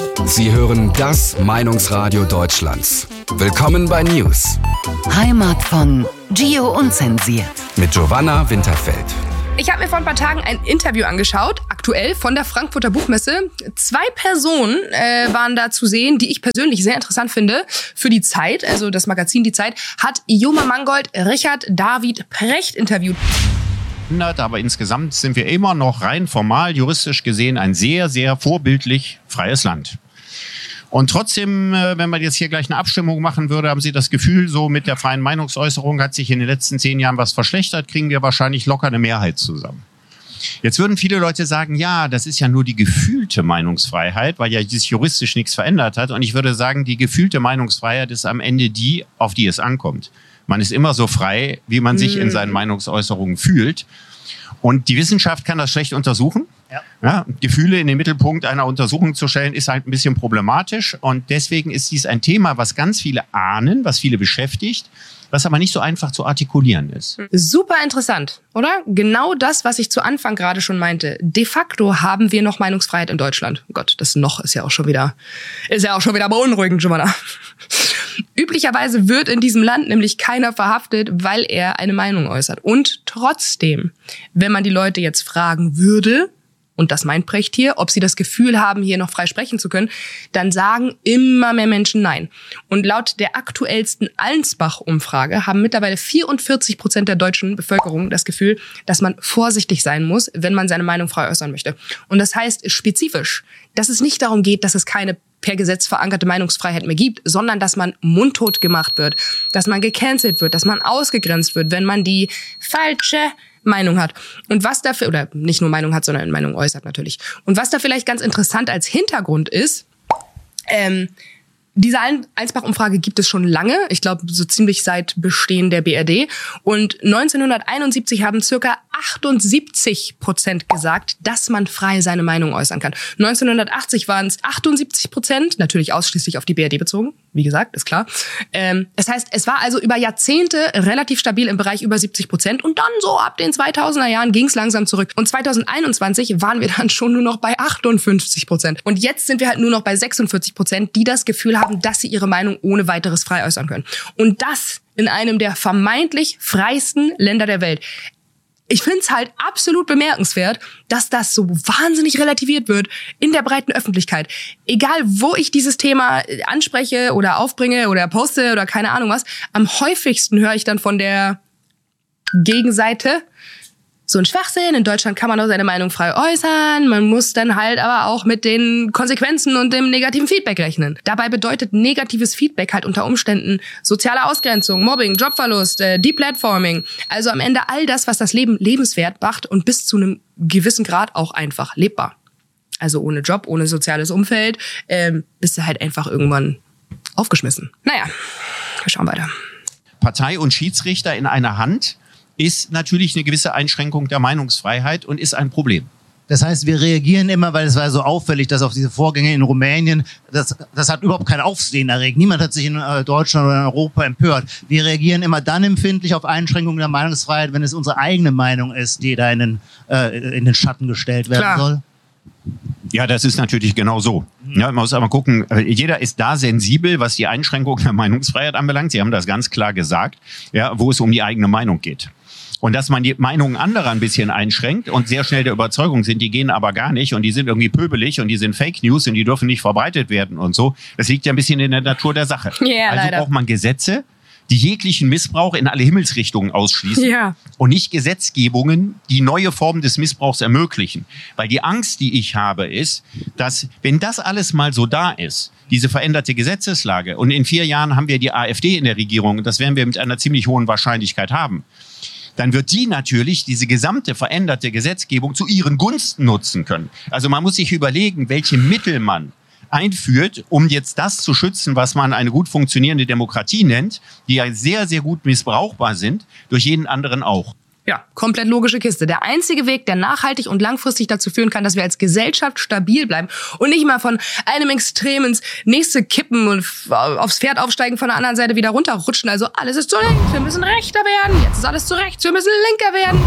Sie hören das Meinungsradio Deutschlands. Willkommen bei News. Heimat von Gio Unzensiert. Mit Giovanna Winterfeld. Ich habe mir vor ein paar Tagen ein Interview angeschaut, aktuell von der Frankfurter Buchmesse. 2 Personen waren da zu sehen, die ich persönlich sehr interessant finde. Für die Zeit, also das Magazin Die Zeit, hat Joma Mangold Richard David Precht interviewt. Aber insgesamt sind wir immer noch rein formal, juristisch gesehen, ein sehr, sehr vorbildlich freies Land. Und trotzdem, wenn man jetzt hier gleich eine Abstimmung machen würde, haben Sie das Gefühl, so mit der freien Meinungsäußerung hat sich in den letzten 10 Jahren was verschlechtert, kriegen wir wahrscheinlich locker eine Mehrheit zusammen. Jetzt würden viele Leute sagen, ja, das ist ja nur die gefühlte Meinungsfreiheit, weil ja sich juristisch nichts verändert hat. Und ich würde sagen, die gefühlte Meinungsfreiheit ist am Ende die, auf die es ankommt. Man ist immer so frei, wie man sich in seinen Meinungsäußerungen fühlt. Und die Wissenschaft kann das schlecht untersuchen. Ja, Gefühle in den Mittelpunkt einer Untersuchung zu stellen, ist halt ein bisschen problematisch. Und deswegen ist dies ein Thema, was ganz viele ahnen, was viele beschäftigt, was aber nicht so einfach zu artikulieren ist. Super interessant, oder? Genau das, was ich zu Anfang gerade schon meinte. De facto haben wir noch Meinungsfreiheit in Deutschland. Oh Gott, das noch ist ja auch schon wieder beunruhigend, Giovanna. Üblicherweise wird in diesem Land nämlich keiner verhaftet, weil er eine Meinung äußert. Und trotzdem, wenn man die Leute jetzt fragen würde, und das meint Precht hier, ob sie das Gefühl haben, hier noch frei sprechen zu können, dann sagen immer mehr Menschen nein. Und laut der aktuellsten Allensbach-Umfrage haben mittlerweile 44% der deutschen Bevölkerung das Gefühl, dass man vorsichtig sein muss, wenn man seine Meinung frei äußern möchte. Und das heißt spezifisch, dass es nicht darum geht, dass es keine per Gesetz verankerte Meinungsfreiheit mehr gibt, sondern dass man mundtot gemacht wird, dass man gecancelt wird, dass man ausgegrenzt wird, wenn man die falsche Meinung hat. Und was dafür, oder nicht nur Meinung hat, sondern Meinung äußert natürlich. Und was da vielleicht ganz interessant als Hintergrund ist, diese Allensbach-Umfrage gibt es schon lange, ich glaube so ziemlich seit Bestehen der BRD. Und 1971 haben circa 78% gesagt, dass man frei seine Meinung äußern kann. 1980 waren es 78%, natürlich ausschließlich auf die BRD bezogen, wie gesagt, ist klar. Das heißt, es war also über Jahrzehnte relativ stabil im Bereich über 70%. Und dann so ab den 2000er Jahren ging es langsam zurück. Und 2021 waren wir dann schon nur noch bei 58%. Und jetzt sind wir halt nur noch bei 46%, die das Gefühl haben, dass sie ihre Meinung ohne weiteres frei äußern können. Und das in einem der vermeintlich freiesten Länder der Welt. Ich finde es halt absolut bemerkenswert, dass das so wahnsinnig relativiert wird in der breiten Öffentlichkeit. Egal, wo ich dieses Thema anspreche oder aufbringe oder poste oder keine Ahnung was, am häufigsten höre ich dann von der Gegenseite: So ein Schwachsinn, in Deutschland kann man doch seine Meinung frei äußern, man muss dann halt aber auch mit den Konsequenzen und dem negativen Feedback rechnen. Dabei bedeutet negatives Feedback halt unter Umständen soziale Ausgrenzung, Mobbing, Jobverlust, Deplatforming. Also am Ende all das, was das Leben lebenswert macht und bis zu einem gewissen Grad auch einfach lebbar. Also ohne Job, ohne soziales Umfeld, bist du halt einfach irgendwann aufgeschmissen. Naja, wir schauen weiter. Partei und Schiedsrichter in einer Hand ist natürlich eine gewisse Einschränkung der Meinungsfreiheit und ist ein Problem. Das heißt, wir reagieren immer, weil es war so auffällig, dass auf diese Vorgänge in Rumänien, das hat überhaupt kein Aufsehen erregt. Niemand hat sich in Deutschland oder in Europa empört. Wir reagieren immer dann empfindlich auf Einschränkungen der Meinungsfreiheit, wenn es unsere eigene Meinung ist, die da in den Schatten gestellt werden soll. Ja, das ist natürlich genau so. Ja, man muss aber gucken, jeder ist da sensibel, was die Einschränkung der Meinungsfreiheit anbelangt. Sie haben das ganz klar gesagt, ja, wo es um die eigene Meinung geht. Und dass man die Meinungen anderer ein bisschen einschränkt und sehr schnell der Überzeugung sind, die gehen aber gar nicht und die sind irgendwie pöbelig und die sind Fake News und die dürfen nicht verbreitet werden und so. Das liegt ja ein bisschen in der Natur der Sache. Ja, also leider. braucht man Gesetze, die jeglichen Missbrauch in alle Himmelsrichtungen ausschließen, und nicht Gesetzgebungen, die neue Formen des Missbrauchs ermöglichen. Weil die Angst, die ich habe, ist, dass, wenn das alles mal so da ist, diese veränderte Gesetzeslage, und in 4 Jahren haben wir die AfD in der Regierung, und das werden wir mit einer ziemlich hohen Wahrscheinlichkeit haben, dann wird die natürlich diese gesamte veränderte Gesetzgebung zu ihren Gunsten nutzen können. Also man muss sich überlegen, welche Mittel man einführt, um jetzt das zu schützen, was man eine gut funktionierende Demokratie nennt, die ja sehr, sehr gut missbrauchbar sind, durch jeden anderen auch. Ja, komplett logische Kiste. Der einzige Weg, der nachhaltig und langfristig dazu führen kann, dass wir als Gesellschaft stabil bleiben und nicht mal von einem Extrem ins nächste kippen und aufs Pferd aufsteigen, von der anderen Seite wieder runterrutschen. Also alles ist zu links, wir müssen rechter werden, jetzt ist alles zu rechts, wir müssen linker werden.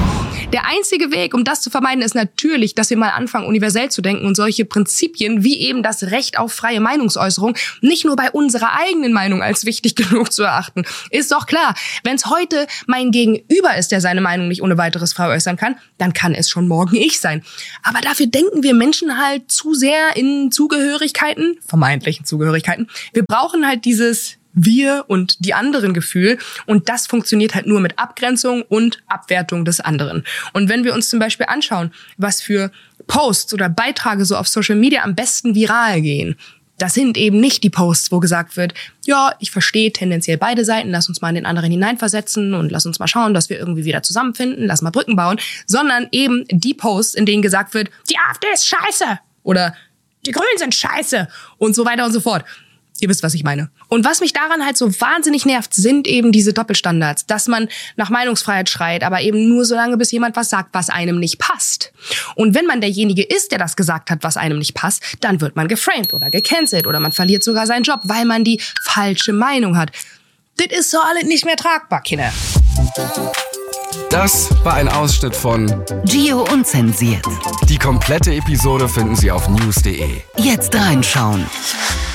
Der einzige Weg, um das zu vermeiden, ist natürlich, dass wir mal anfangen, universell zu denken und solche Prinzipien wie eben das Recht auf freie Meinungsäußerung nicht nur bei unserer eigenen Meinung als wichtig genug zu erachten. Ist doch klar, wenn es heute mein Gegenüber ist, der seine Meinung nicht ohne weiteres frei äußern kann, dann kann es schon morgen ich sein. Aber dafür denken wir Menschen halt zu sehr in Zugehörigkeiten, vermeintlichen Zugehörigkeiten. Wir brauchen halt dieses Wir und die anderen Gefühl und das funktioniert halt nur mit Abgrenzung und Abwertung des anderen. Und wenn wir uns zum Beispiel anschauen, was für Posts oder Beiträge so auf Social Media am besten viral gehen, das sind eben nicht die Posts, wo gesagt wird, ja, ich verstehe tendenziell beide Seiten, lass uns mal in den anderen hineinversetzen und lass uns mal schauen, dass wir irgendwie wieder zusammenfinden, lass mal Brücken bauen, sondern eben die Posts, in denen gesagt wird, die AfD ist scheiße oder die Grünen sind scheiße und so weiter und so fort. Ihr wisst, was ich meine. Und was mich daran halt so wahnsinnig nervt, sind eben diese Doppelstandards, dass man nach Meinungsfreiheit schreit, aber eben nur so lange, bis jemand was sagt, was einem nicht passt. Und wenn man derjenige ist, der das gesagt hat, was einem nicht passt, dann wird man geframed oder gecancelt oder man verliert sogar seinen Job, weil man die falsche Meinung hat. Das ist so alles nicht mehr tragbar, Kinder. Das war ein Ausschnitt von Gio Unzensiert. Die komplette Episode finden Sie auf news.de. Jetzt reinschauen.